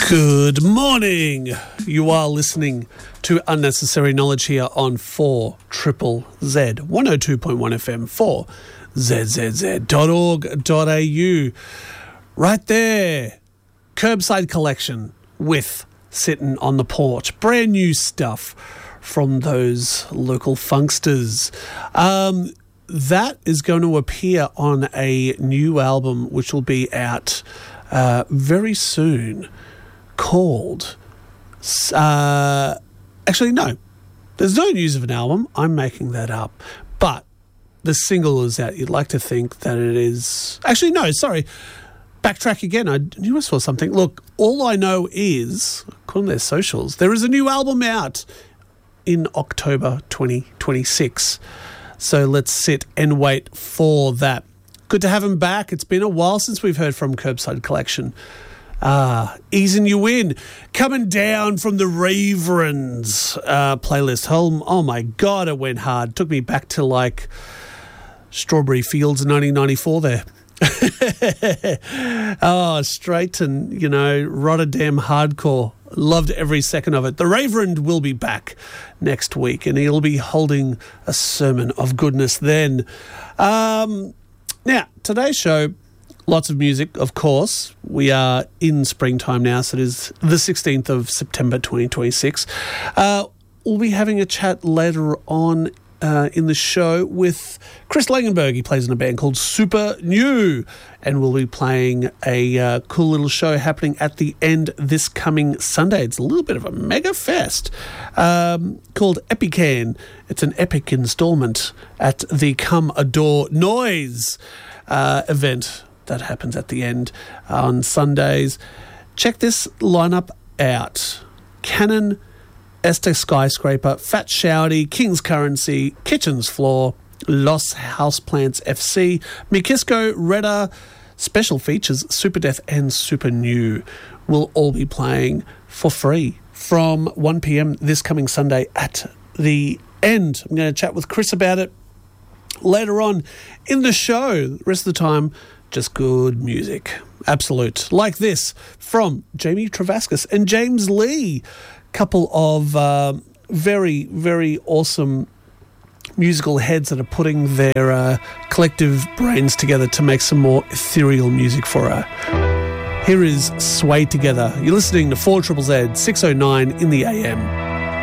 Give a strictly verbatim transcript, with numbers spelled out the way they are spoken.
Good morning. You are listening to Unnecessary Knowledge here on four Triple Z, one oh two point one F M, four Z Z Z dot org dot A U. Right there, Curbside Collection with Sitting on the Porch. Brand new stuff from those local funksters. Um, that is going to appear on a new album which will be out uh, very soon, called uh, actually no there's no news of an album, I'm making that up, but the single is out. You'd like to think that it is actually no sorry backtrack again, I knew I saw something. Look, all I know is, according to their socials, there is a new album out in October twenty twenty-six, so let's sit and wait for that. Good to have him back. It's been a while since we've heard from Curbside Collection. Ah, easing you in. Coming down from the Raverends uh, playlist. Oh, oh my God, it went hard. Took me back to like Strawberry Fields in nineteen ninety-four there. Oh, straight to, you know, Rotterdam hardcore. Loved every second of it. The Raverend will be back next week and he'll be holding a sermon of goodness then. Um, now, today's show, lots of music, of course. We are in springtime now, so it is the sixteenth of September twenty twenty-six. Uh, we'll be having a chat later on uh, in the show with Chris Langenberg. He plays in a band called Super New, and we'll be playing a uh, cool little show happening at the end this coming Sunday. It's a little bit of a mega fest um, called Epican. It's an epic installment at the Come Adore Noise uh, event that happens at the end on Sundays. Check this lineup out. Cannon, Esther Skyscraper, Fat Shouty, King's Currency, Kitchen's Floor, Los Houseplants F C, Mikisco, Redder, special features, Super Death and Super New will all be playing for free from one p.m. this coming Sunday at the end. I'm going to chat with Chris about it later on in the show. The rest of the time, just good music. Absolute. Like this from Jamie Travaskis and James Lee. Couple of uh, very, very awesome musical heads that are putting their uh, collective brains together to make some more ethereal music for her. Here is Sway Together. You're listening to four Triple Z, six oh nine in the A M.